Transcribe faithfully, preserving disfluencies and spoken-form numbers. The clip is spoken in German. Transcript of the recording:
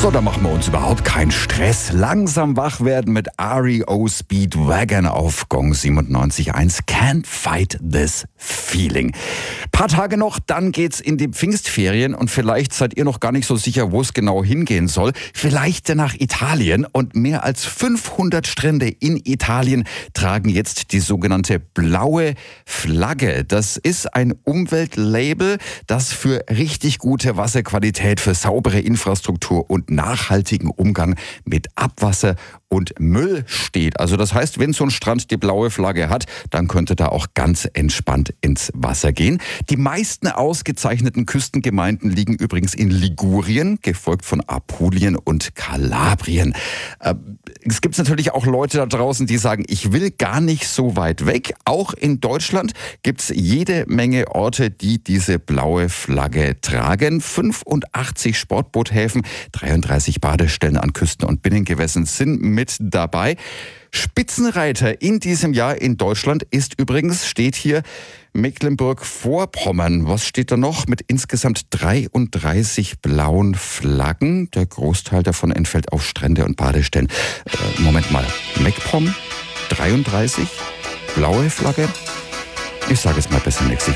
So, da machen wir uns überhaupt keinen Stress. Langsam wach werden mit R E O Speedwagon auf Gong siebenundneunzig Komma eins. Can't fight this feeling. Paar Tage noch, dann geht's in die Pfingstferien und vielleicht seid ihr noch gar nicht so sicher, wo es genau hingehen soll. Vielleicht nach Italien, und mehr als fünfhundert Strände in Italien tragen jetzt die sogenannte blaue Flagge. Das ist ein Umweltlabel, das für richtig gute Wasserqualität, für saubere Infrastruktur und nachhaltigen Umgang mit Abwasser und Müll steht. Also das heißt, wenn so ein Strand die blaue Flagge hat, dann könnte da auch ganz entspannt ins Wasser gehen. Die meisten ausgezeichneten Küstengemeinden liegen übrigens in Ligurien, gefolgt von Apulien und Kalabrien. Äh, es gibt natürlich auch Leute da draußen, die sagen, ich will gar nicht so weit weg. Auch in Deutschland gibt es jede Menge Orte, die diese blaue Flagge tragen. fünfundachtzig Sportboothäfen, dreiunddreißig Badestellen an Küsten und Binnengewässern sind mit dabei. Spitzenreiter in diesem Jahr in Deutschland ist übrigens, steht hier, Mecklenburg-Vorpommern. Was steht da noch? Mit insgesamt dreiunddreißig blauen Flaggen. Der Großteil davon entfällt auf Strände und Badestellen. Äh, Moment mal, MacPom? dreiunddreißig? Blaue Flagge? Ich sage es mal besser nächstes